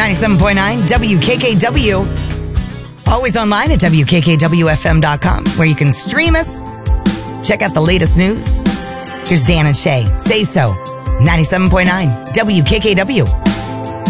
97.9 WKKW. Always online at WKKWFM.com, where you can stream us, check out the latest news. Here's Dan and Shay. Say So. 97.9 WKKW.